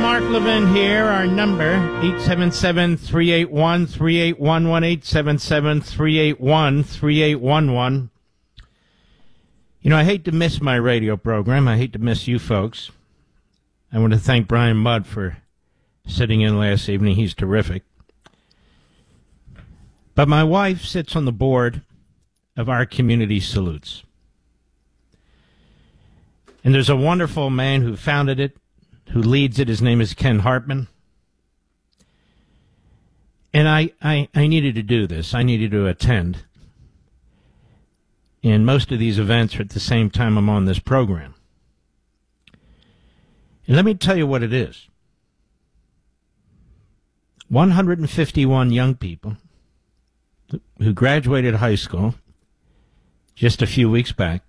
Mark Levin here. Our number, 877-381-3811, 877-381-3811. You know, I hate to miss my radio program. I hate to miss you folks. I want to thank Brian Mudd for sitting in last evening. He's terrific. But my wife sits on the board of Our Community Salutes. And there's a wonderful man who founded it, who leads it. His name is Ken Hartman. And I needed to do this. I needed to attend. And most of these events are at the same time I'm on this program. And let me tell you what it is. 151 young people who graduated high school just a few weeks back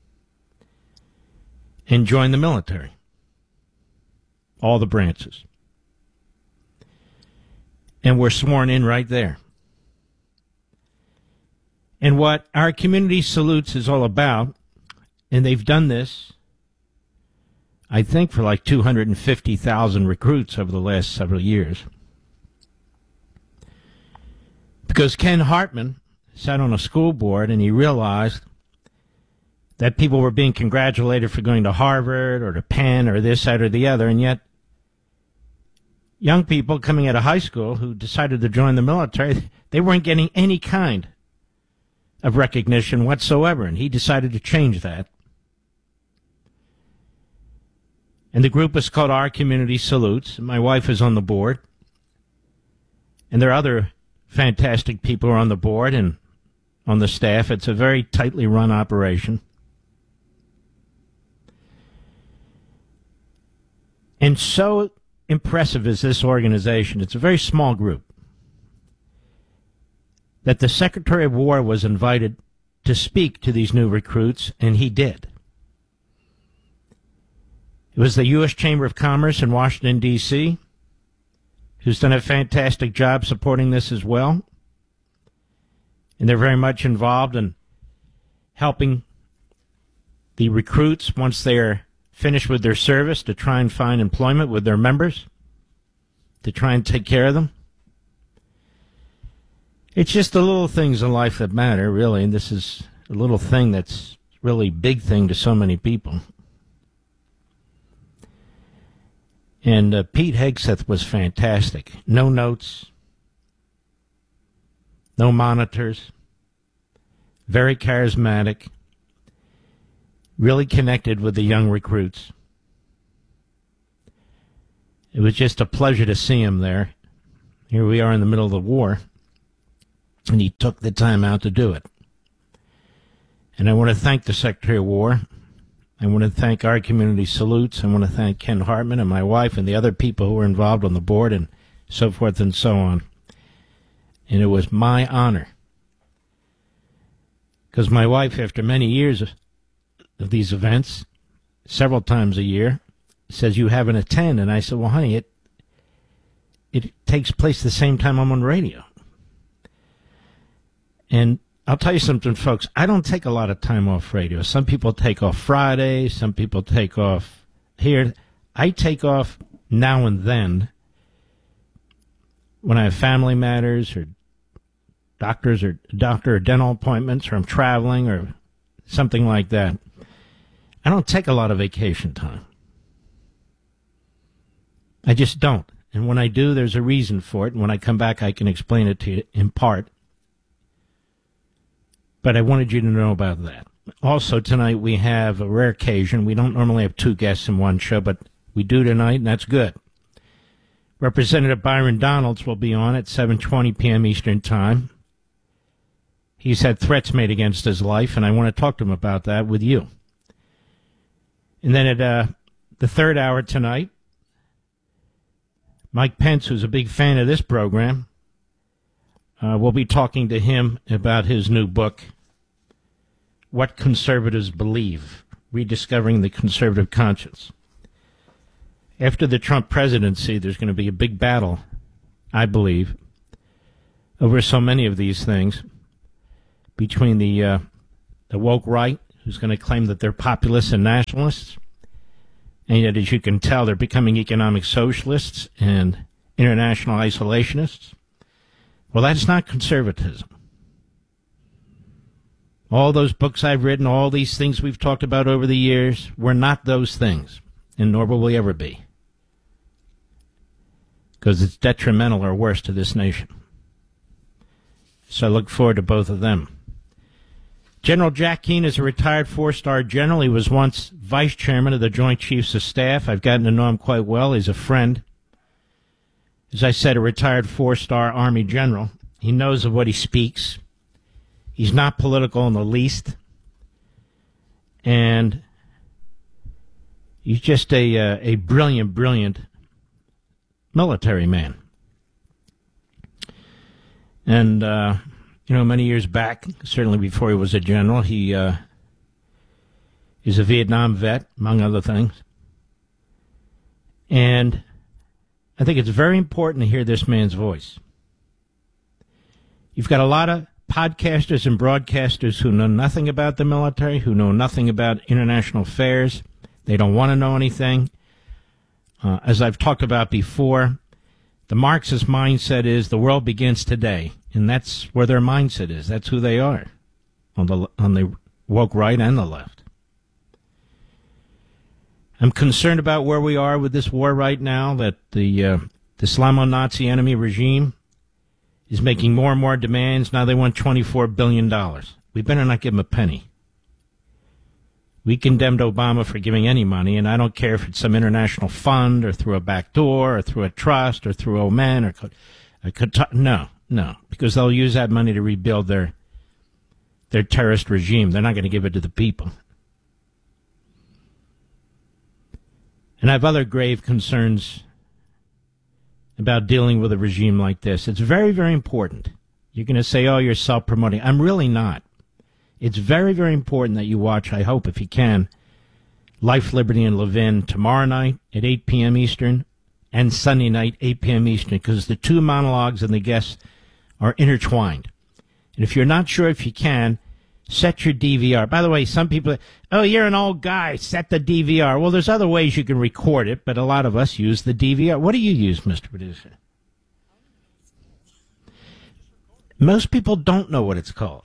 and joined the military. All the branches. And were sworn in right there. And what Our Community Salutes is all about, and they've done this, I think, for like 250,000 recruits over the last several years. Because Ken Hartman sat on a school board and he realized that people were being congratulated for going to Harvard or to Penn or this, that, or the other, and yet young people coming out of high school who decided to join the military, they weren't getting any kind of recognition whatsoever, and he decided to change that. And the group is called Our Community Salutes. My wife is on the board, and there are other fantastic people who are on the board and on the staff. It's a very tightly run operation. And so impressive is this organization, it's a very small group, that the Secretary of War was invited to speak to these new recruits, and he did. It was the U.S. Chamber of Commerce in Washington, D.C., who's done a fantastic job supporting this as well. And they're very much involved in helping the recruits, once they're finished with their service, to try and find employment with their members, to try and take care of them. It's just the little things in life that matter, really, and this is a little thing that's really a big thing to so many people. And Pete Hegseth was fantastic. No notes, no monitors, very charismatic, really connected with the young recruits. It was just a pleasure to see him there. Here we are in the middle of the war, and he took the time out to do it. And I want to thank the Secretary of War. I want to thank Our Community Salutes. I want to thank Ken Hartman and my wife and the other people who were involved on the board and so forth and so on. And it was my honor. Because my wife, after many years of these events, several times a year, says, you haven't attended. And I said, well, honey, it takes place the same time I'm on radio. And I'll tell you something, folks. I don't take a lot of time off radio. Some people take off Friday. Some people take off here. I take off now and then when I have family matters or doctor or dental appointments, or I'm traveling or something like that. I don't take a lot of vacation time. I just don't. And when I do, there's a reason for it. And when I come back, I can explain it to you in part. But I wanted you to know about that. Also, tonight we have a rare occasion. We don't normally have two guests in one show, but we do tonight, and that's good. Representative Byron Donalds will be on at 7:20 p.m. Eastern Time. He's had threats made against his life, and I want to talk to him about that with you. And then at the third hour tonight, Mike Pence, who's a big fan of this program, we'll be talking to him about his new book, What Conservatives Believe, Rediscovering the Conservative Conscience. After the Trump presidency, there's going to be a big battle, I believe, over so many of these things between the woke right, who's going to claim that they're populists and nationalists, And yet, as you can tell, they're becoming economic socialists and international isolationists. Well, that's not conservatism. All those books I've written, all these things we've talked about over the years, were not those things, and nor will we ever be. Because it's detrimental or worse to this nation. So I look forward to both of them. General Jack Keane is a retired four-star general. He was once vice chairman of the Joint Chiefs of Staff. I've gotten to know him quite well. He's a friend. As I said, a retired four-star Army general. He knows of what he speaks. He's not political in the least. And he's just a brilliant, brilliant military man. And, many years back, certainly before he was a general, he is a Vietnam vet, among other things. And I think it's very important to hear this man's voice. You've got a lot of podcasters and broadcasters who know nothing about the military, who know nothing about international affairs. They don't want to know anything. As I've talked about before, the Marxist mindset is the world begins today, and that's where their mindset is. That's who they are, on the woke right and the left. I'm concerned about where we are with this war right now, that the Islamo-Nazi enemy regime is making more and more demands. Now they want $24 billion. We better not give them a penny. We condemned Obama for giving any money, and I don't care if it's some international fund or through a back door or through a trust or through Oman or no, because they'll use that money to rebuild their terrorist regime. They're not going to give it to the people. And I have other grave concerns about dealing with a regime like this. It's very, very important. You're going to say, oh, you're self-promoting. I'm really not. It's very, very important that you watch, I hope, if you can, Life, Liberty, and Levin tomorrow night at 8 p.m. Eastern and Sunday night, 8 p.m. Eastern, because the two monologues and the guests are intertwined. And if you're not sure if you can, set your DVR. By the way, some people, oh, you're an old guy, set the DVR. Well, there's other ways you can record it, but a lot of us use the DVR. What do you use, Mr. Producer? Most people don't know what it's called.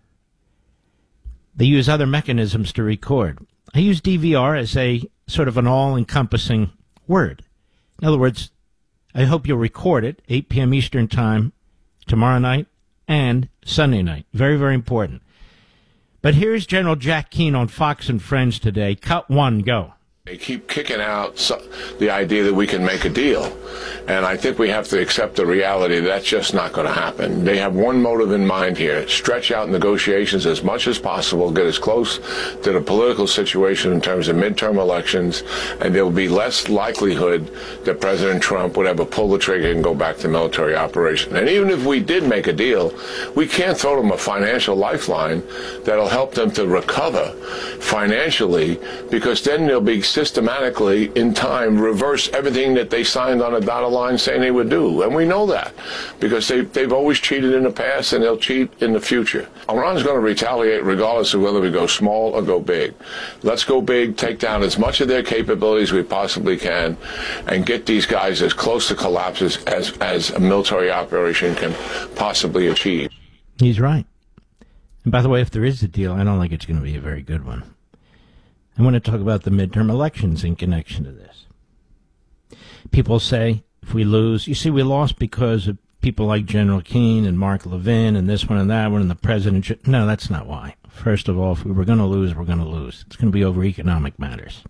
They use other mechanisms to record. I use DVR as a sort of an all-encompassing word. In other words, I hope you'll record it, 8 p.m. Eastern Time, tomorrow night and Sunday night. Very, very important. But here's General Jack Keane on Fox and Friends today. Cut one, go. They keep kicking out the idea that we can make a deal. And I think we have to accept the reality that that's just not going to happen. They have one motive in mind here: stretch out negotiations as much as possible, get as close to the political situation in terms of midterm elections, and there will be less likelihood that President Trump would ever pull the trigger and go back to military operation. And even if we did make a deal, we can't throw them a financial lifeline that'll help them to recover financially, because then they'll be systematically, in time, reverse everything that they signed on a dotted line saying they would do. And we know that because they've always cheated in the past, and they'll cheat in the future. Iran's going to retaliate regardless of whether we go small or go big. Let's go big, take down as much of their capabilities we possibly can, and get these guys as close to collapse as a military operation can possibly achieve. He's right. And by the way, if there is a deal, I don't think it's going to be a very good one. I want to talk about the midterm elections in connection to this. People say, if we lose, you see, we lost because of people like General Keane and Mark Levin and this one and that one and the president. No, that's not why. First of all, if we were going to lose, we're going to lose. It's going to be over economic matters.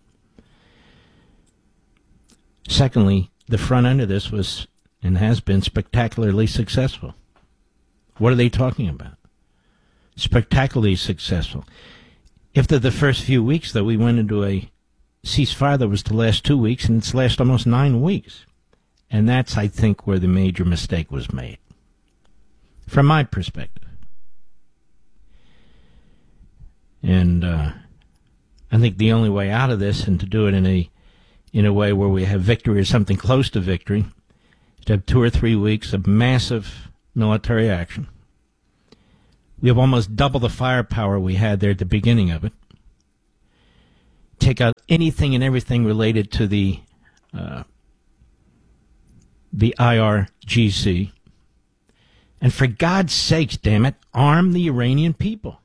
Secondly, the front end of this was and has been spectacularly successful. What are they talking about? Spectacularly successful. After the first few weeks, though, we went into a ceasefire that was to last 2 weeks, and it's lasted almost 9 weeks. And that's, I think, where the major mistake was made, from my perspective. And I think the only way out of this, and to do it in a way where we have victory or something close to victory, is to have 2 or 3 weeks of massive military action. We have almost double the firepower we had there at the beginning of it. take out anything and everything related to the IRGC. And for God's sakes, damn it, arm the Iranian people.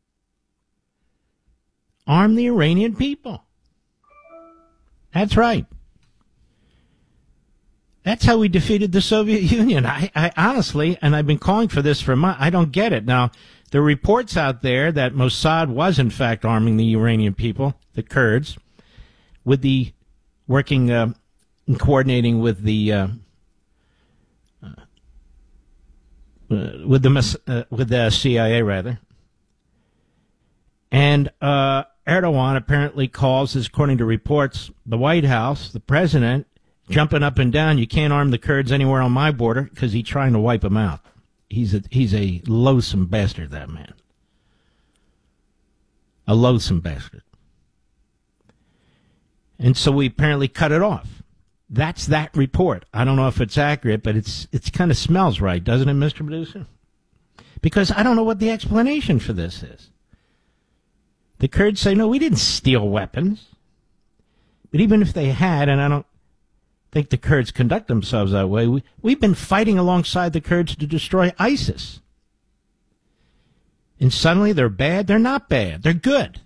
Arm the Iranian people. That's right. That's how we defeated the Soviet Union. I honestly, and I've been calling for this for a month, I don't get it. Now, there are reports out there that Mossad was, in fact, arming the Iranian people, the Kurds, with the working and coordinating with the CIA, rather. And Erdogan apparently calls, according to reports, the White House, the president, jumping up and down. You can't arm the Kurds anywhere on my border because he's trying to wipe them out. He's a loathsome bastard, that man. A loathsome bastard. And so we apparently cut it off. That's that report. I don't know if it's accurate, but it's kind of smells right, doesn't it, Mr. Producer? Because I don't know what the explanation for this is. The Kurds say, no, we didn't steal weapons. But even if they had, and I don't think the Kurds conduct themselves that way, we've been fighting alongside the Kurds to destroy ISIS. And suddenly they're bad? They're not bad. They're good.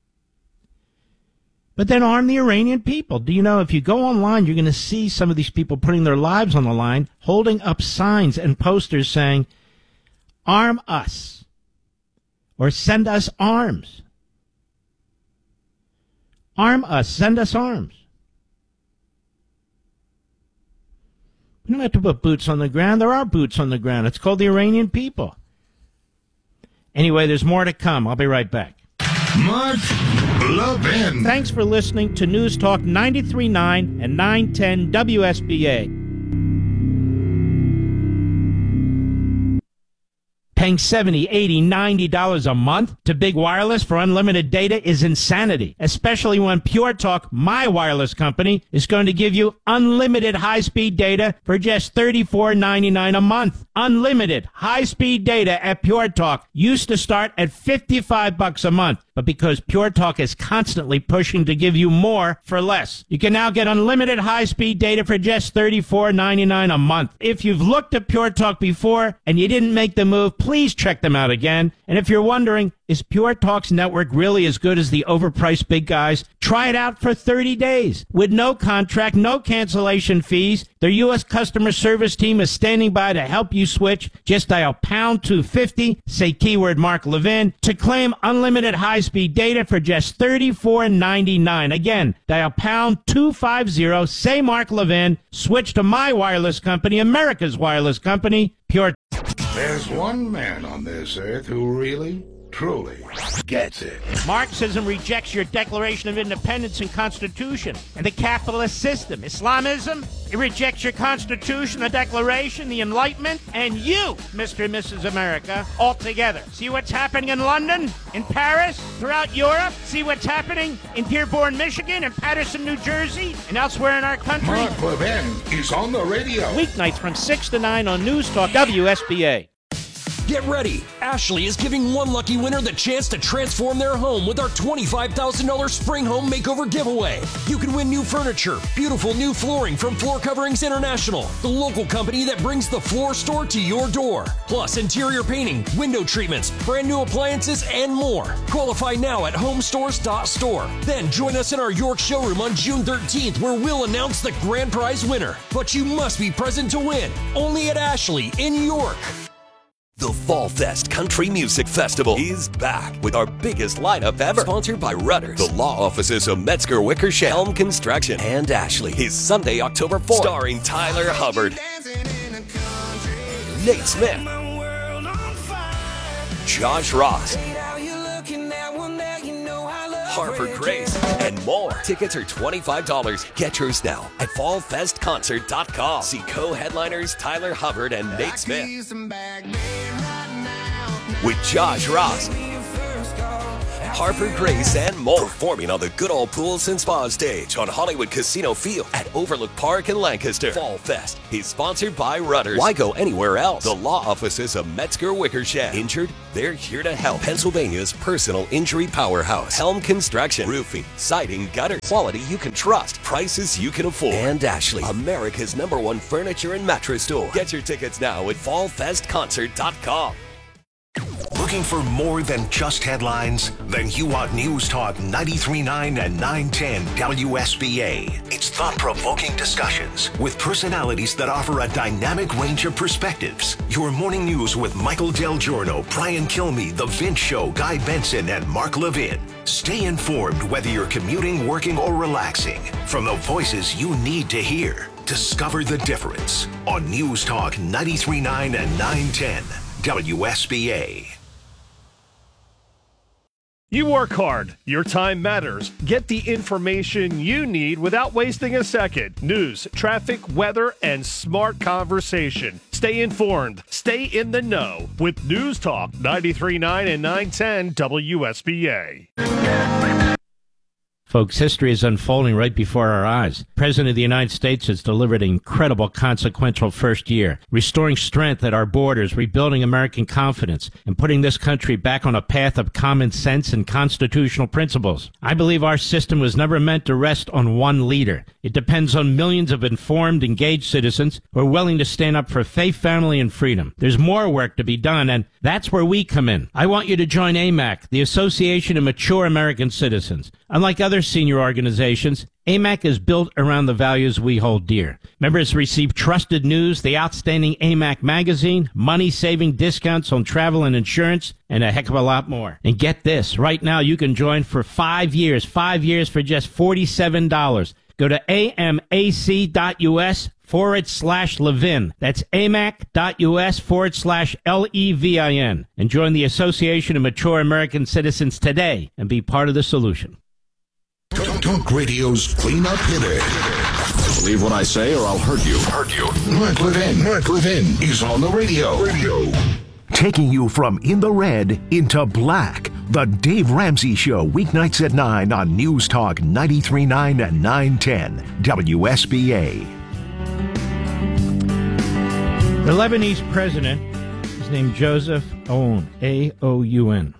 But then arm the Iranian people. Do you know, if you go online, you're going to see some of these people putting their lives on the line, holding up signs and posters saying, arm us, or send us arms. Arm us, send us arms. We don't have to put boots on the ground. There are boots on the ground. It's called the Iranian people. Anyway, there's more to come. I'll be right back. Mark Levin. Thanks for listening to News Talk 93.9 and 910 WSBA. Paying $70, $80, $90 a month to Big Wireless for unlimited data is insanity, especially when Pure Talk, my wireless company, is going to give you unlimited high-speed data for just $34.99 a month. Unlimited high-speed data at Pure Talk used to start at $55 a month, but because Pure Talk is constantly pushing to give you more for less, you can now get unlimited high-speed data for just $34.99 a month. If you've looked at Pure Talk before and you didn't make the move, please check them out again. And if you're wondering, is Pure Talk's network really as good as the overpriced big guys? Try it out for 30 days with no contract, no cancellation fees. Their U.S. customer service team is standing by to help you switch. Just dial pound 250, say keyword Mark Levin, to claim unlimited high-speed data for just $34.99. Again, dial pound 250, say Mark Levin, switch to my wireless company, America's wireless company, Pure. There's one man on this earth who really, truly gets it. Marxism rejects your Declaration of Independence and Constitution and the capitalist system. Islamism, it rejects your Constitution, the Declaration, the Enlightenment, and you, Mr. and Mrs. America, altogether. See what's happening in London, in Paris, throughout Europe? See what's happening in Dearborn, Michigan, and Patterson, New Jersey, and elsewhere in our country? Mark Levin is on the radio. Weeknights from 6 to 9 on News Talk WSBA. Get ready. Ashley is giving one lucky winner the chance to transform their home with our $25,000 Spring Home Makeover giveaway. You can win new furniture, beautiful new flooring from Floor Coverings International, the local company that brings the floor store to your door. Plus interior painting, window treatments, brand new appliances, and more. Qualify now at homestores.store. Then join us in our York showroom on June 13th where we'll announce the grand prize winner. But you must be present to win. Only at Ashley in York. The Fall Fest Country Music Festival is back with our biggest lineup ever. Sponsored by Rudders, the law offices of Metzger Wickersham, Helm Construction, and Ashley. Is Sunday, October 4th. Starring Tyler Hubbard, Nate Smith, Josh Ross, Harper Grace, and more. Tickets are $25. Get yours now at fallfestconcert.com. See co-headliners Tyler Hubbard and Nate Smith with Josh Ross, Harper Grace, and more. Performing on the Good Old Pools and Spa stage on Hollywood Casino Field at Overlook Park in Lancaster. Fall Fest is sponsored by Rudders. Why go anywhere else? The law offices of Metzger Wickersham. Injured? They're here to help. Pennsylvania's personal injury powerhouse. Helm Construction. Roofing, siding, gutters. Quality you can trust. Prices you can afford. And Ashley, America's #1 furniture and mattress store. Get your tickets now at fallfestconcert.com. Looking for more than just headlines? Then you want News Talk 93.9 and 910 WSBA. It's thought-provoking discussions with personalities that offer a dynamic range of perspectives. Your morning news with Michael Del Giorno, Brian Kilmeade, The Vince Show, Guy Benson, and Mark Levin. Stay informed whether you're commuting, working, or relaxing. From the voices you need to hear, discover the difference on News Talk 93.9 and 910 WSBA. You work hard. Your time matters. Get the information you need without wasting a second. News, traffic, weather, and smart conversation. Stay informed. Stay in the know with News Talk 93.9 and 910 WSBA. Folks, history is unfolding right before our eyes. The President of the United States has delivered an incredible, consequential first year, restoring strength at our borders, rebuilding American confidence, and putting this country back on a path of common sense and constitutional principles. I believe our system was never meant to rest on one leader. It depends on millions of informed, engaged citizens who are willing to stand up for faith, family, and freedom. There's more work to be done, and that's where we come in. I want you to join AMAC, the Association of Mature American Citizens. Unlike other senior organizations, AMAC is built around the values we hold dear. Members receive trusted news, the outstanding AMAC magazine, money-saving discounts on travel and insurance, and a heck of a lot more. And get this, right now you can join for 5 years for just $47. Go to amac.us/Levin. That's amac.us/LEVIN. And join the Association of Mature American Citizens today and be part of the solution. Talk Radio's cleanup hitter. Believe what I say or I'll hurt you. Mark Levin is on the radio. Taking you from in the red into black. The Dave Ramsey Show, weeknights at 9 on News Talk 93.9 and 910 WSBA. The Lebanese president is named Joseph Aoun, A-O-U-N.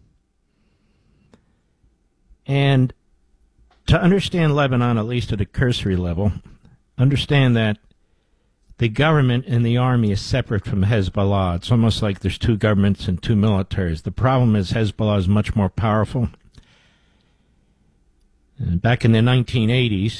And to understand Lebanon, at least at a cursory level, understand that the government and the army is separate from Hezbollah. It's almost like there's two governments and two militaries. The problem is Hezbollah is much more powerful. And back in the 1980s,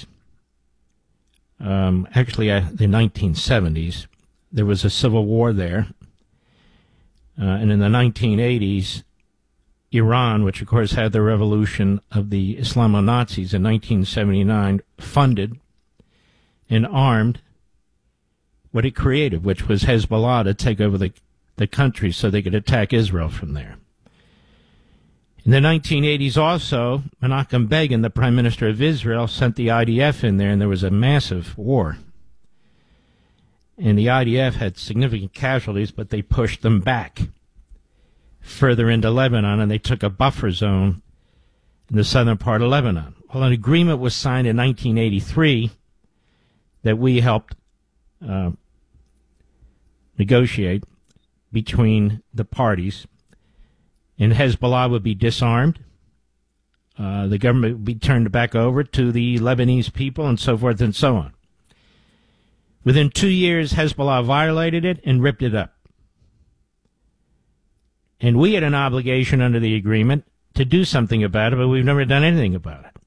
the 1970s, there was a civil war there. And in the 1980s, Iran, which of course had the revolution of the Islamo-Nazis in 1979, funded and armed what it created, which was Hezbollah, to take over the country so they could attack Israel from there. In the 1980s also, Menachem Begin, the Prime Minister of Israel, sent the IDF in there, and there was a massive war. And the IDF had significant casualties, but they pushed them back further into Lebanon, and they took a buffer zone in the southern part of Lebanon. Well, an agreement was signed in 1983 that we helped negotiate between the parties, and Hezbollah would be disarmed. The government would be turned back over to the Lebanese people, and so forth and so on. Within 2 years, Hezbollah violated it and ripped it up. And we had an obligation under the agreement to do something about it, but we've never done anything about it.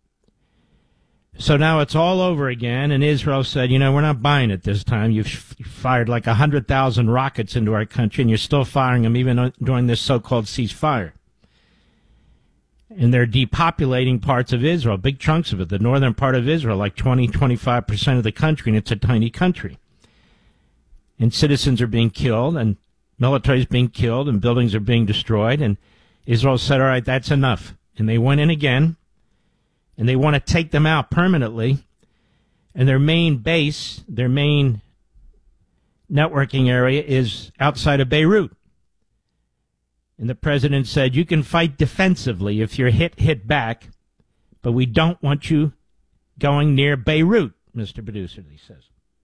So now it's all over again, and Israel said, we're not buying it this time. You've fired like 100,000 rockets into our country, and you're still firing them even during this so-called ceasefire. And they're depopulating parts of Israel, big chunks of it, the northern part of Israel, like 20-25% of the country, and it's a tiny country. And citizens are being killed, and military is being killed, and buildings are being destroyed, and Israel said, all right, that's enough. And they went in again, and they want to take them out permanently, and their main base, their main networking area is outside of Beirut. And the president said, you can fight defensively if you're hit back, but we don't want you going near Beirut, Mr. Producer, he says.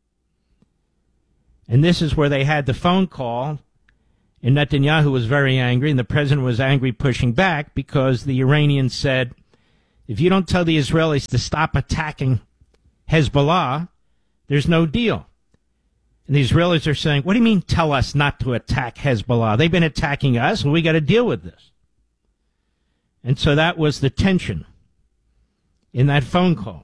And this is where they had the phone call, and Netanyahu was very angry, and the president was angry pushing back because the Iranians said, if you don't tell the Israelis to stop attacking Hezbollah, there's no deal. And the Israelis are saying, what do you mean tell us not to attack Hezbollah? They've been attacking us, and we got to deal with this. And so that was the tension in that phone call.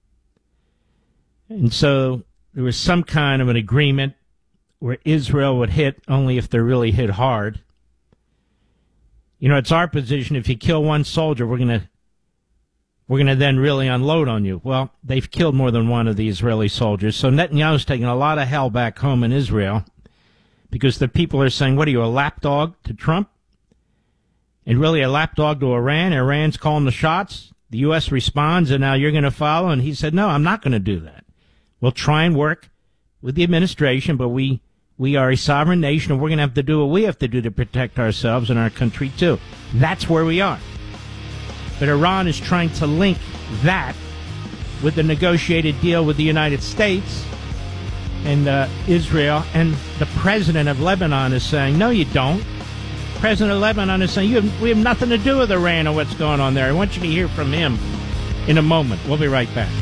And so there was some kind of an agreement where Israel would hit only if they're really hit hard. You know, it's our position, if you kill one soldier, we're going to then really unload on you. Well, they've killed more than one of the Israeli soldiers. So Netanyahu's taking a lot of hell back home in Israel because the people are saying, what are you, a lapdog to Trump? And really a lapdog to Iran? Iran's calling the shots. The U.S. responds, and now you're going to follow? And he said, no, I'm not going to do that. We'll try and work with the administration, but we are a sovereign nation, and we're going to have to do what we have to do to protect ourselves and our country, too. That's where we are. But Iran is trying to link that with the negotiated deal with the United States and Israel. And the president of Lebanon is saying, no, you don't. The president of Lebanon is saying, we have nothing to do with Iran or what's going on there. I want you to hear from him in a moment. We'll be right back.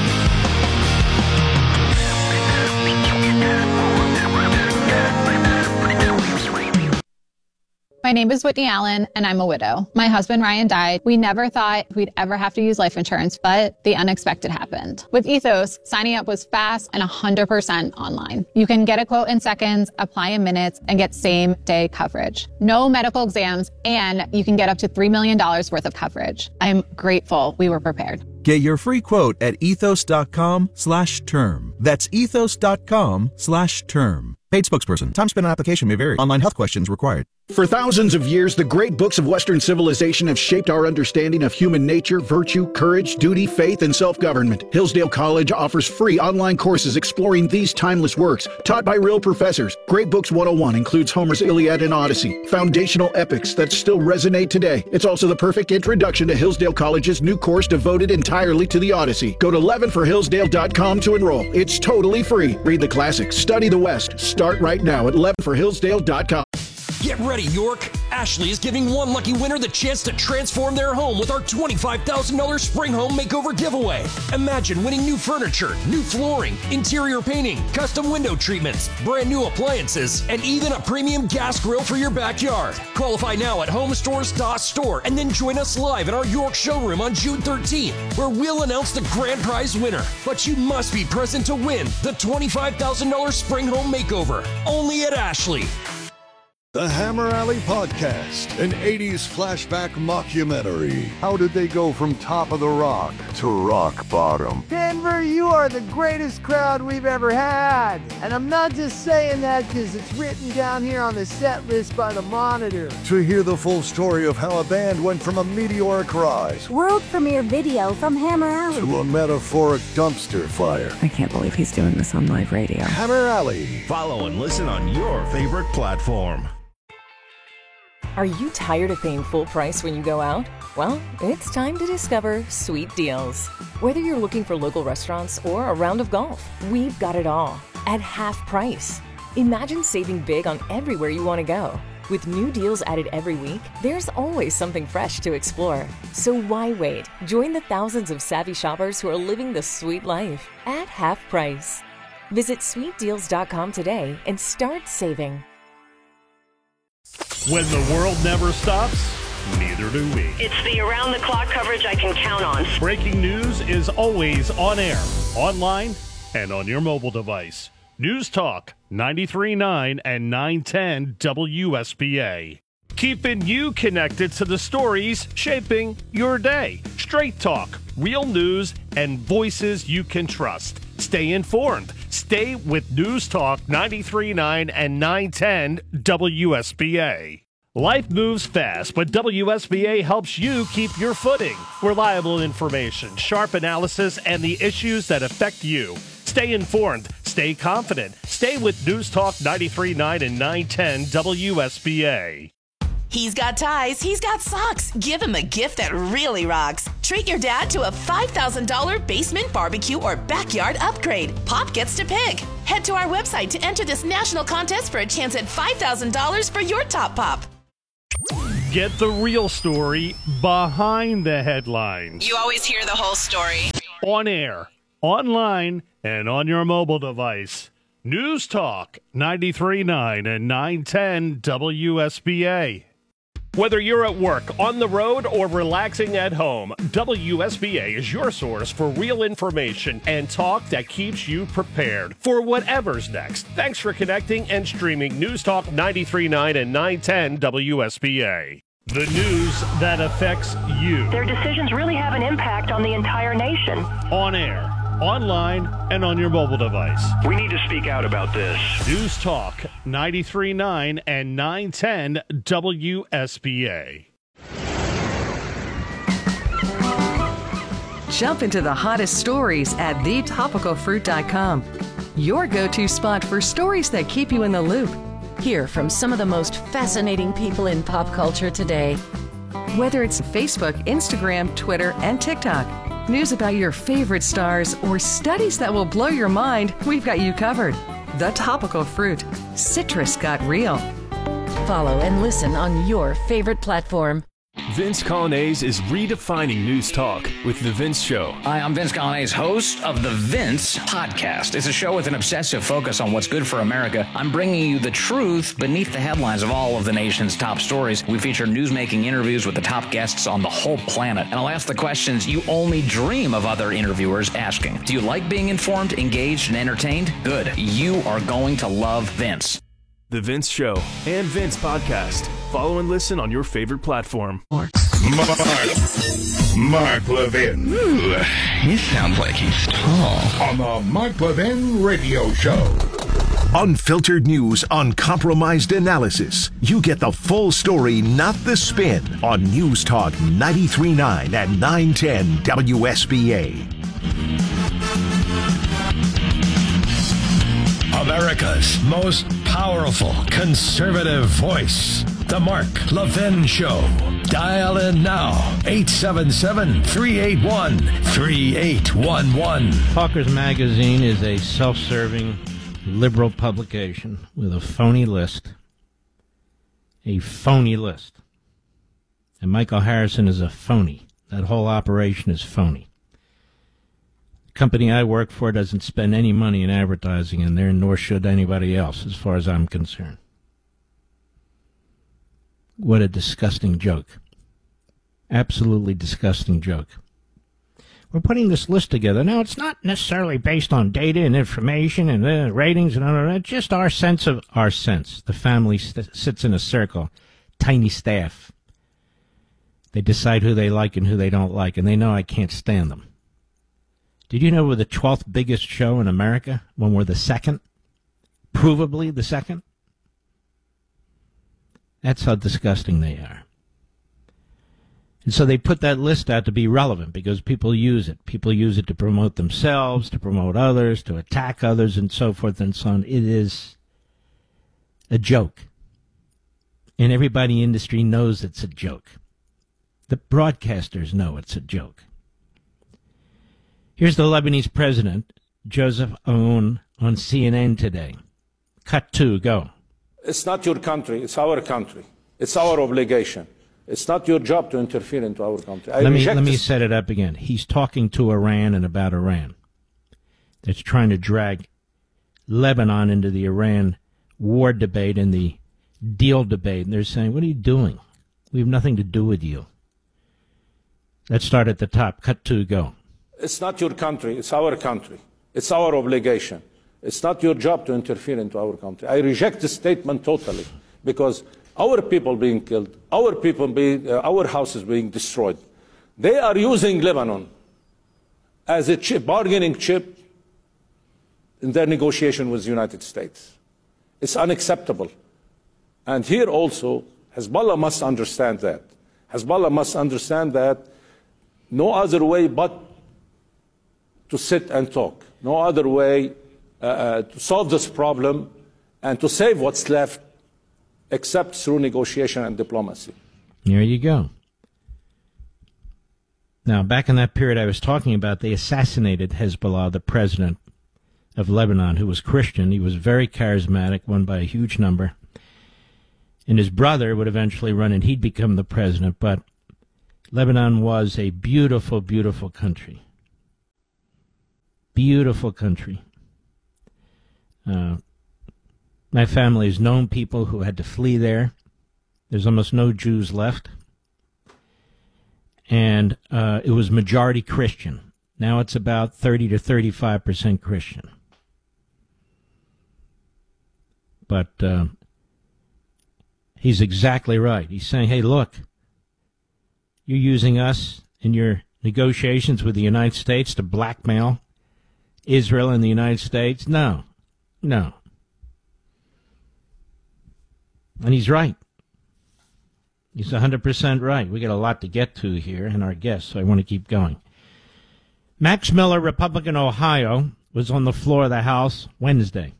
My name is Whitney Allen, and I'm a widow. My husband, Ryan, died. We never thought we'd ever have to use life insurance, but the unexpected happened. With Ethos, signing up was fast and 100% online. You can get a quote in seconds, apply in minutes, and get same-day coverage. No medical exams, and you can get up to $3 million worth of coverage. I'm grateful we were prepared. Get your free quote at ethos.com/term. That's ethos.com/term. Paid spokesperson. Time spent on application may vary. Online health questions required. For thousands of years, the great books of Western civilization have shaped our understanding of human nature, virtue, courage, duty, faith, and self-government. Hillsdale College offers free online courses exploring these timeless works, taught by real professors. Great Books 101 includes Homer's Iliad and Odyssey, foundational epics that still resonate today. It's also the perfect introduction to Hillsdale College's new course devoted entirely to the Odyssey. Go to levinforhillsdale.com to enroll. It's totally free. Read the classics, study the West. Start right now at levinforhillsdale.com. Get ready, York! Ashley is giving one lucky winner the chance to transform their home with our $25,000 Spring Home Makeover giveaway. Imagine winning new furniture, new flooring, interior painting, custom window treatments, brand new appliances, and even a premium gas grill for your backyard. Qualify now at homestores.store and then join us live in our York showroom on June 13th, where we'll announce the grand prize winner. But you must be present to win the $25,000 Spring Home Makeover, only at Ashley. The Hammer Alley Podcast, an 80s flashback mockumentary. How did they go from top of the rock to rock bottom? Denver, you are the greatest crowd we've ever had. And I'm not just saying that because it's written down here on the set list by the Monitor. To hear the full story of how a band went from a meteoric rise, world premiere video from Hammer Alley, to a metaphoric dumpster fire. I can't believe he's doing this on live radio. Hammer Alley. Follow and listen on your favorite platform. Are you tired of paying full price when you go out? Well, it's time to discover Sweet Deals. Whether you're looking for local restaurants or a round of golf, we've got it all at half price. Imagine saving big on everywhere you want to go. With new deals added every week, there's always something fresh to explore. So why wait? Join the thousands of savvy shoppers who are living the sweet life at half price. Visit sweetdeals.com today and start saving. When the world never stops, neither do we. It's the around-the-clock coverage I can count on. Breaking news is always on air, online, and on your mobile device. News Talk 93.9 and 910 WSBA. Keeping you connected to the stories shaping your day. Straight talk, real news, and voices you can trust. Stay informed. Stay with News Talk 93.9 and 910 WSBA. Life moves fast, but WSBA helps you keep your footing. Reliable information, sharp analysis, and the issues that affect you. Stay informed. Stay confident. Stay with News Talk 93.9 and 910 WSBA. He's got ties, he's got socks. Give him a gift that really rocks. Treat your dad to a $5,000 basement barbecue or backyard upgrade. Pop gets to pick. Head to our website to enter this national contest for a chance at $5,000 for your top pop. Get the real story behind the headlines. You always hear the whole story. On air, online, and on your mobile device. News Talk 93.9 and 910 WSBA. Whether you're at work, on the road, or relaxing at home, WSBA is your source for real information and talk that keeps you prepared for whatever's next. Thanks for connecting and streaming News Talk 93.9 and 910 WSBA. The news that affects you. Their decisions really have an impact on the entire nation. On air, online, and on your mobile device. We need to speak out about this. News Talk 93.9 and 910 WSBA. Jump into the hottest stories at thetopicalfruit.com. Your go-to spot for stories that keep you in the loop. Hear from some of the most fascinating people in pop culture today. Whether it's Facebook, Instagram, Twitter, and TikTok, news about your favorite stars, or studies that will blow your mind, we've got you covered. The Topical Fruit. Citrus got real. Follow and listen on your favorite platform. Vince Colonnese is redefining news talk with The Vince Show. Hi, I'm Vince Colonnese, host of The Vince Podcast. It's a show with an obsessive focus on what's good for America. I'm bringing you the truth beneath the headlines of all of the nation's top stories. We feature newsmaking interviews with the top guests on the whole planet. And I'll ask the questions you only dream of other interviewers asking. Do you like being informed, engaged, and entertained? Good. You are going to love Vince. The Vince Show and Vince Podcast. Follow and listen on your favorite platform. Mark Levin. Ooh, he sounds like he's tall. On the Mark Levin Radio Show. Unfiltered news, uncompromised analysis. You get the full story, not the spin, on News Talk 93.9 and 910 WSBA. America's most powerful conservative voice. The Mark Levin Show. Dial in now. 877-381-3811. Hawkers Magazine is a self-serving liberal publication with a phony list. A phony list. And Michael Harrison is a phony. That whole operation is phony. The company I work for doesn't spend any money in advertising in there, nor should anybody else, as far as I'm concerned. What a disgusting joke. Absolutely disgusting joke. We're putting this list together. Now, it's not necessarily based on data and information and ratings and all that. Just our sense. The family sits in a circle, tiny staff. They decide who they like and who they don't like, and they know I can't stand them. Did you know we're the 12th biggest show in America when we're the second? Provably the second? That's how disgusting they are. And so they put that list out to be relevant because people use it. People use it to promote themselves, to promote others, to attack others, and so forth and so on. It is a joke. And everybody in the industry knows it's a joke. The broadcasters know it's a joke. Here's the Lebanese president, Joseph Aoun, on CNN today. Cut 2, go. It's not your country, it's our country. It's our obligation. It's not your job to interfere into our country. Let me set it up again. He's talking to Iran and about Iran. That's trying to drag Lebanon into the Iran war debate and the deal debate. And they're saying, what are you doing? We have nothing to do with you. Let's start at the top. Cut 2, go. It's not your country, it's our country. It's our obligation. It's not your job to interfere into our country. I reject this statement totally because our people being killed, our houses being destroyed. They are using Lebanon as a bargaining chip in their negotiation with the United States. It's unacceptable. And here also, Hezbollah must understand that. Hezbollah must understand that no other way but to sit and talk. No other way to solve this problem and to save what's left except through negotiation and diplomacy. There you go. Now, back in that period I was talking about, they assassinated Hezbollah, the president of Lebanon, who was Christian. He was very charismatic, won by a huge number. And his brother would eventually run and he'd become the president. But Lebanon was a beautiful, beautiful country. Beautiful country. My family has known people who had to flee there. There's almost no Jews left. And it was majority Christian. Now it's about 30 to 35% Christian. But he's exactly right. He's saying, hey, look, you're using us in your negotiations with the United States to blackmail Israel and the United States? No. And he's right. He's 100% right. We got a lot to get to here and our guests, so I want to keep going. Max Miller, Republican, Ohio, was on the floor of the House Wednesday.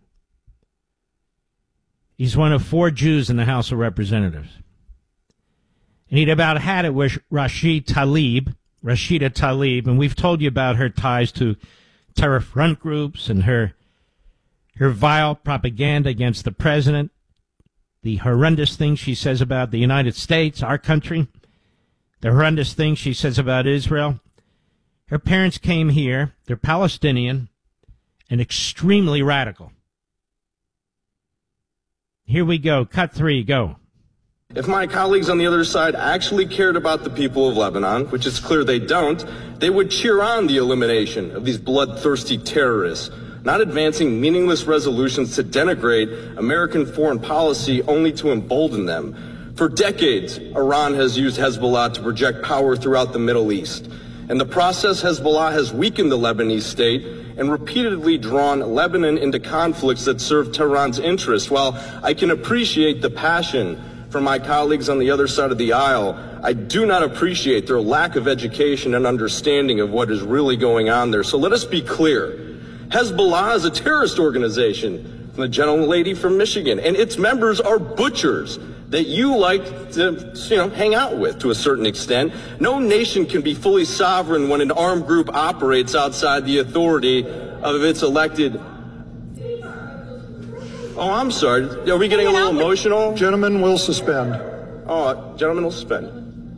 He's one of 4 Jews in the House of Representatives. And he'd about had it with Rashida Tlaib, and we've told you about her ties to terror front groups and her vile propaganda against the president, the horrendous things she says about the United States, our country, the horrendous things she says about Israel. Her parents came here. They're Palestinian and extremely radical. Here we go. Cut 3, go. If my colleagues on the other side actually cared about the people of Lebanon, which it's clear they don't, they would cheer on the elimination of these bloodthirsty terrorists, not advancing meaningless resolutions to denigrate American foreign policy only to embolden them. For decades, Iran has used Hezbollah to project power throughout the Middle East. In the process, Hezbollah has weakened the Lebanese state and repeatedly drawn Lebanon into conflicts that serve Tehran's interests. While I can appreciate the passion from my colleagues on the other side of the aisle, I do not appreciate their lack of education and understanding of what is really going on there. So let us be clear. Hezbollah is a terrorist organization from the gentlelady from Michigan, and its members are butchers that you like to, hang out with to a certain extent. No nation can be fully sovereign when an armed group operates outside the authority of its elected. Oh, I'm sorry. Are we getting a little emotional? Gentlemen will suspend. Oh, gentlemen will suspend.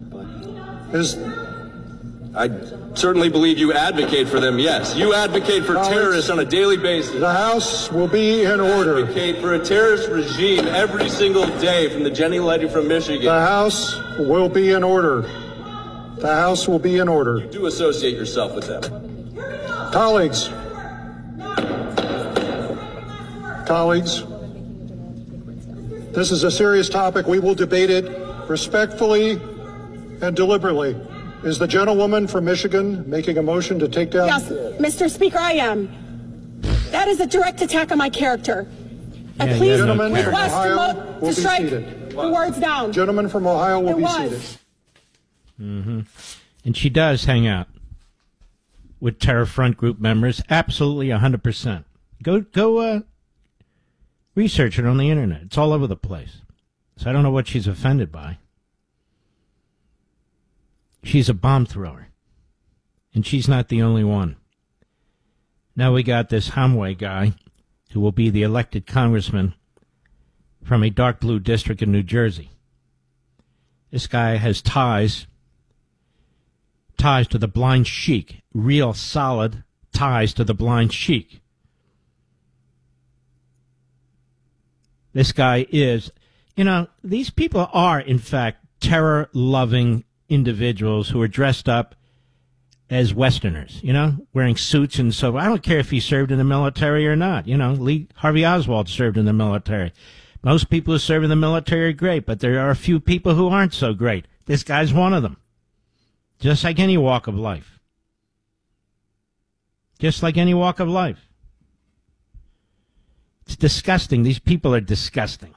I certainly believe you advocate for them, yes. You advocate for terrorists on a daily basis. The House will be in order. You advocate for a terrorist regime every single day from the Jenny lady from Michigan. The House will be in order. The House will be in order. You do associate yourself with them. Colleagues, this is a serious topic. We will debate it respectfully and deliberately. Is the gentlewoman from Michigan making a motion to take down? Yes, Mr. Speaker, I am. That is a direct attack on my character. And please request to strike the words down. Gentleman from Ohio will be seated. Mm-hmm. And she does hang out with terror front group members. Absolutely 100%. Go research it on the internet. It's all over the place. So I don't know what she's offended by. She's a bomb thrower. And she's not the only one. Now we got this Hamway guy who will be the elected congressman from a dark blue district in New Jersey. This guy has ties to the blind sheik, real solid ties to the blind sheik. This guy is, these people are, in fact, terror-loving individuals who are dressed up as Westerners, wearing suits and so. I don't care if he served in the military or not. Lee Harvey Oswald served in the military. Most people who serve in the military are great, but there are a few people who aren't so great. This guy's one of them. Just like any walk of life. Just like any walk of life. It's disgusting. These people are disgusting.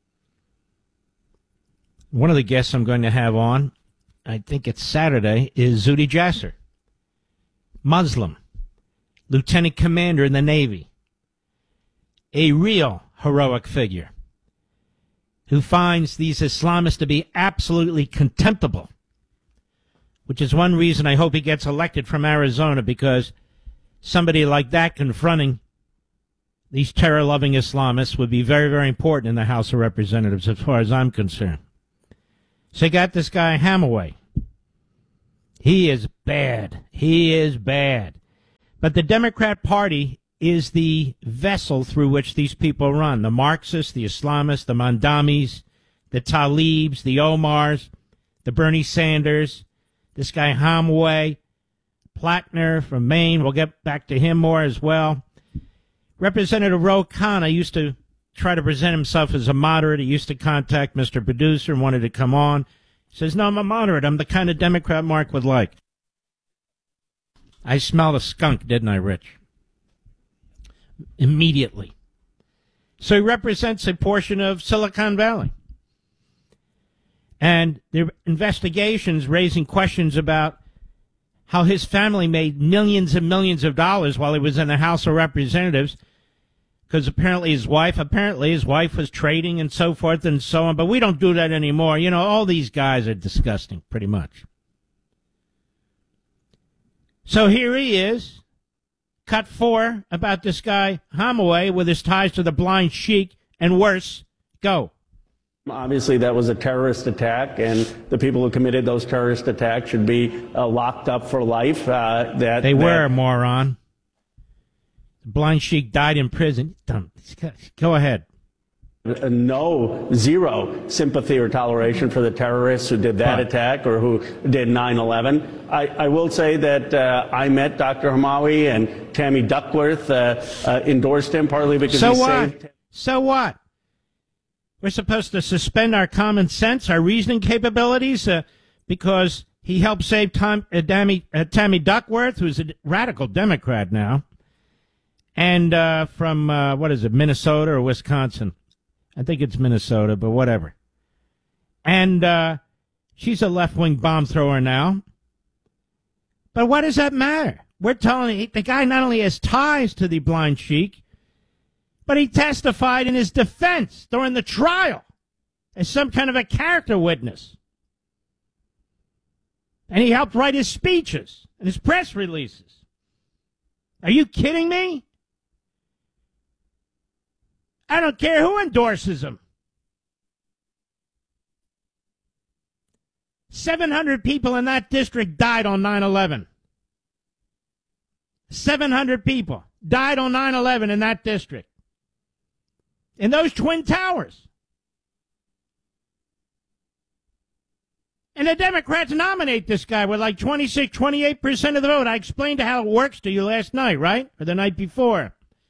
One of the guests I'm going to have on, I think it's Saturday, is Zuhdi Jasser. Muslim. Lieutenant Commander in the Navy. A real heroic figure. who finds these Islamists to be absolutely contemptible, which is one reason I hope he gets elected from Arizona, because somebody like that confronting these terror-loving Islamists would be very, very important in the House of Representatives as far as I'm concerned. So you got this guy Hamaway. He is bad. He is bad. But the Democrat Party is the vessel through which these people run. The Marxists, the Islamists, the Mandamis, the Talibs, the Omars, the Bernie Sanders, this guy Hamaway, Plattner from Maine. We'll get back to him more as well. Representative Ro Khanna used to try to present himself as a moderate. He used to contact Mr. Producer and wanted to come on. He says, no, I'm a moderate. I'm the kind of Democrat Mark would like. I smelled a skunk, didn't I, Rich? Immediately. So he represents a portion of Silicon Valley. And there are investigations raising questions about how his family made millions and millions of dollars while he was in the House of Representatives, because apparently his wife was trading and so forth and so on. But we don't do that anymore. You know, all these guys are disgusting, pretty much. So here he is, cut 4 about this guy Hamaway with his ties to the blind sheik and worse. Go. Obviously, that was a terrorist attack, and the people who committed those terrorist attacks should be locked up for life. They were, moron. The blind sheik died in prison. Go ahead. Zero sympathy or toleration for the terrorists who did that attack or who did 9/11. I will say that I met Dr. Hamaway, and Tammy Duckworth endorsed him partly because he saved. So what? We're supposed to suspend our common sense, our reasoning capabilities, because he helped save Tammy Duckworth, who's a radical Democrat now, and from, Minnesota or Wisconsin? I think it's Minnesota, but whatever. And she's a left-wing bomb thrower now. But what does that matter? We're telling you, the guy not only has ties to the blind sheik, but he testified in his defense during the trial as some kind of a character witness. And he helped write his speeches and his press releases. Are you kidding me? I don't care who endorses him. 700 people in that district died on 9/11. 700 people died on 9/11 in that district. In those Twin Towers. And the Democrats nominate this guy with like 26, 28% of the vote. I explained how it works to you last night, right? Or the night before.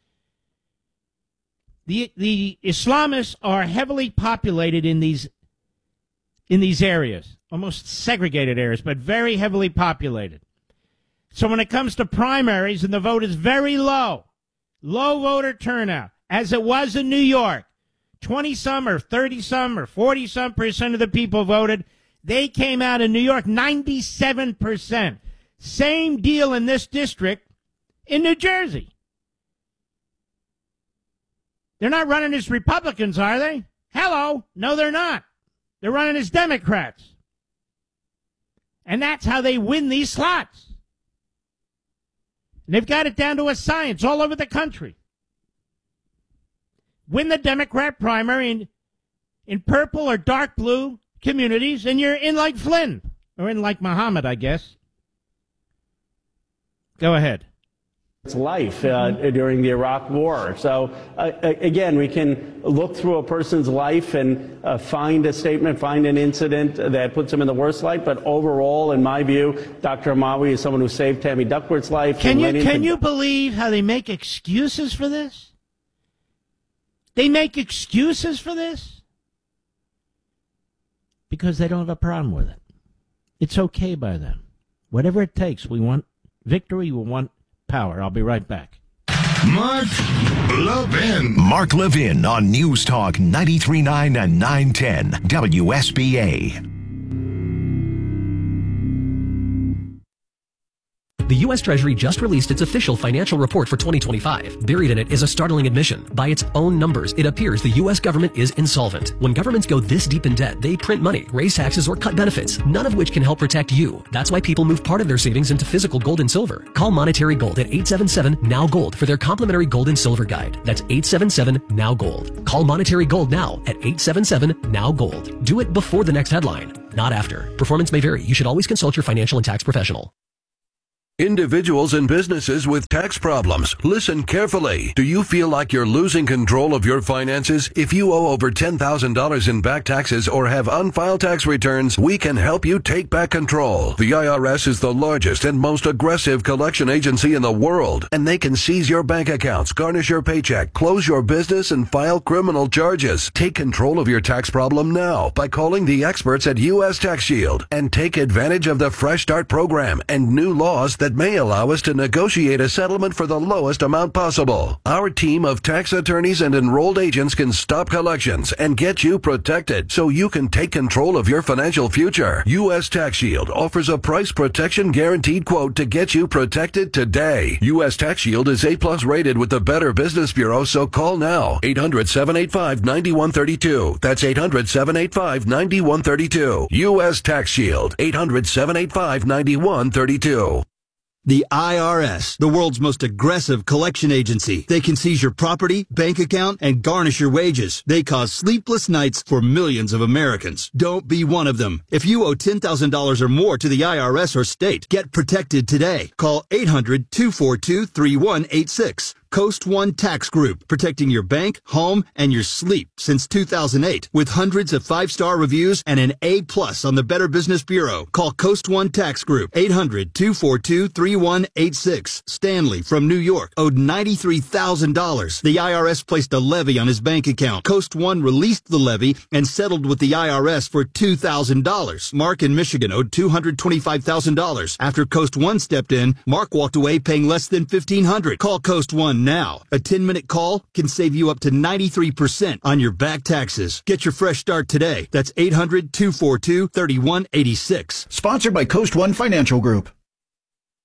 The Islamists are heavily populated in these areas, almost segregated areas, but very heavily populated. So when it comes to primaries, and the vote is very low voter turnout, as it was in New York, 20-some or 30-some or 40-some percent of the people voted. They came out in New York, 97%. Same deal in this district in New Jersey. They're not running as Republicans, are they? Hello. No, they're not. They're running as Democrats. And that's how they win these slots. And they've got it down to a science all over the country. Win the Democrat primary in purple or dark blue communities, and you're in like Flynn, or in like Muhammad, I guess. Go ahead. It's life during the Iraq War. So, again, we can look through a person's life and find a statement, find an incident that puts them in the worst light. But overall, in my view, Dr. Hamaway is someone who saved Tammy Duckworth's life. Can you believe how they make excuses for this? They make excuses for this because they don't have a problem with it. It's okay by them. Whatever it takes, we want victory, we want power. I'll be right back. Mark Levin. Mark Levin on News Talk 93.9 and 910 WSBA. The U.S. Treasury just released its official financial report for 2025. Buried in it is a startling admission. By its own numbers, it appears the U.S. government is insolvent. When governments go this deep in debt, they print money, raise taxes, or cut benefits, none of which can help protect you. That's why people move part of their savings into physical gold and silver. Call Monetary Gold at 877-NOW-GOLD for their complimentary gold and silver guide. That's 877-NOW-GOLD. Call Monetary Gold now at 877-NOW-GOLD. Do it before the next headline, not after. Performance may vary. You should always consult your financial and tax professional. Individuals and businesses with tax problems, listen carefully. Do you feel like you're losing control of your finances? If you owe over $10,000 in back taxes or have unfiled tax returns, we can help you take back control. The IRS is the largest and most aggressive collection agency in the world, and they can seize your bank accounts, garnish your paycheck, close your business, and file criminal charges. Take control of your tax problem now by calling the experts at U.S. Tax Shield and take advantage of the Fresh Start program and new laws that may allow us to negotiate a settlement for the lowest amount possible. Our team of tax attorneys and enrolled agents can stop collections and get you protected so you can take control of your financial future. U.S. Tax Shield offers a price protection guaranteed quote to get you protected today. U.S. Tax Shield is A+ rated with the Better Business Bureau, so call now. 800-785-9132. That's 800-785-9132. U.S. Tax Shield. 800-785-9132. The IRS, the world's most aggressive collection agency. They can seize your property, bank account, and garnish your wages. They cause sleepless nights for millions of Americans. Don't be one of them. If you owe $10,000 or more to the IRS or state, get protected today. Call 800-242-3186. Coast One Tax Group, protecting your bank, home, and your sleep since 2008. With hundreds of 5-star reviews and an A+ on the Better Business Bureau. Call Coast One Tax Group, 800-242-3186. Stanley from New York owed $93,000. The IRS placed a levy on his bank account. Coast One released the levy and settled with the IRS for $2,000. Mark in Michigan owed $225,000. After Coast One stepped in, Mark walked away paying less than $1,500. Call Coast One now. A 10-minute call can save you up to 93% on your back taxes. Get your fresh start today. That's 800-242-3186. Sponsored by Coast One Financial Group.